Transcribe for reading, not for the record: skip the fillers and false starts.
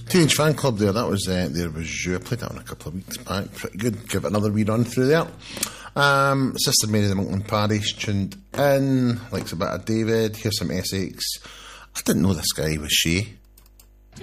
Teenage Fan Club there, that was There Was You. I played that one a couple of weeks back. Pretty good. Give it another wee run through there. Sister Mary the Monkland Parish tuned in. Likes a bit of David. Here's some Essex. I didn't know this guy was Shay.